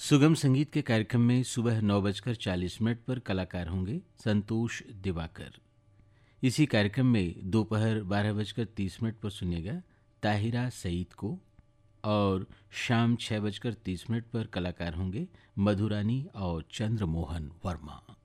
सुगम संगीत के कार्यक्रम में सुबह 9:40 पर कलाकार होंगे संतोष दिवाकर। इसी कार्यक्रम में दोपहर 12:30 पर सुनिएगा ताहिरा सईद को और शाम 6:30 पर कलाकार होंगे मधुरानी और चंद्रमोहन वर्मा।